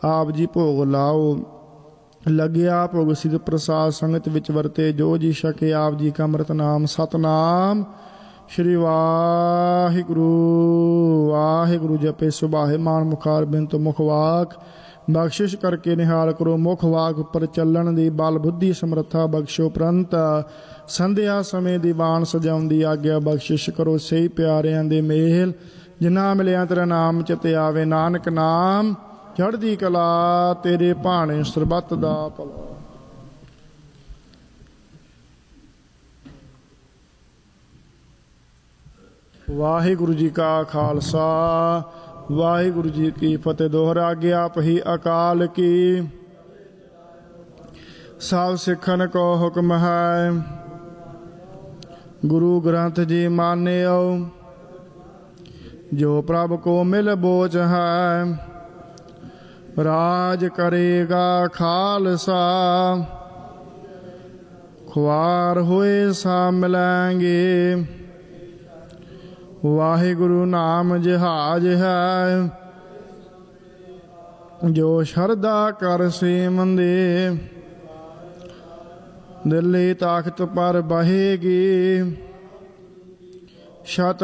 ਆਪ ਜੀ ਭੋਗ ਲਾਓ। ਲੱਗਿਆ ਭੋਗ ਸਿਧ ਪ੍ਰਸਾਦ ਸੰਗਤ ਵਿੱਚ ਵਰਤੇ, ਜੋ ਜੀ ਛਕੇ ਆਪ ਜੀ ਕਾ ਅੰਮ੍ਰਿਤ ਨਾਮ। ਸਤਨਾਮ ਸ਼੍ਰੀ ਵਾਹਿਗੁਰੂ ਵਾਹਿਗੁਰੂ ਜਪੇ ਸੁਭਾਏ ਮਾਨ ਮੁਖਾਰ ਬਿੰਤ ਮੁਖ ਵਾਕ। ਬਖਸ਼ਿਸ਼ ਕਰਕੇ ਨਿਹਾਲ ਕਰੋ ਮੁਖ ਵਾਕ ਉੱਪਰ ਚੱਲਣ ਦੀ, ਬਲ ਬੁੱਧੀ ਸਮਰੱਥਾ ਬਖਸ਼ੋ। ਪ੍ਰੰਤ ਸੰਧਿਆ ਸਮੇਂ ਦੀਵਾਨ ਸਜਾਉਣ ਦੀ ਆਗਿਆ ਬਖਸ਼ਿਸ਼ ਕਰੋ। ਸਹੀ ਪਿਆਰਿਆਂ ਦੇ ਮੇਲ ਜਿਨ੍ਹਾਂ ਮਿਲਿਆ ਤੇਰਾ ਨਾਮ ਚਿਤ ਆਵੇ। ਨਾਨਕ ਨਾਮ ਚੜ੍ਹਦੀ ਕਲਾ, ਤੇਰੇ ਭਾਣੇ ਸਰਬੱਤ ਦਾ ਭਲਾ। ਵਾਹਿਗੁਰੂ ਜੀ ਕਾ ਖਾਲਸਾ ਵਾਹਿਗੁਰੂ ਜੀ ਕੀ ਫਤਿਹ। ਦੋਹਰਾ ਗਿਆ ਪਹੀ ਅਕਾਲ ਕੀ, ਸਭ ਸਿੱਖਣ ਕੋ ਹੁਕਮ ਹੈ। ਗੁਰੂ ਗ੍ਰੰਥ ਜੀ ਮਾਨਿਓ, ਜੋ ਪ੍ਰਭ ਕੋ ਮਿਲ ਬੋਝ ਹੈ। ਰਾਜ ਕਰੇਗਾ ਖਾਲਸਾ, ਖੁਆਰ ਹੋਏ ਸਾ ਮਿਲੈਂਗੇ। ਵਾਹਿਗੁਰੂ ਨਾਮ ਜਹਾਜ ਹੈ, ਜੋ ਸ਼ਰਧਾ ਕਰ ਸੇਵੰਦੇ। ਦਿੱਲੀ ਤਖਤ ਪਰ ਬਹੇਗੀ, ਸ਼ਤ